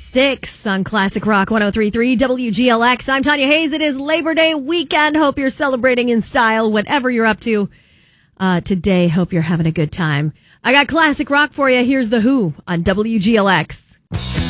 Styx on Classic Rock 103.3 WGLX. I'm Tanya Hayes. It is Labor Day weekend. Hope you're celebrating in style, whatever you're up to today. Hope you're having a good time. I got Classic Rock for you. Here's The Who on WGLX.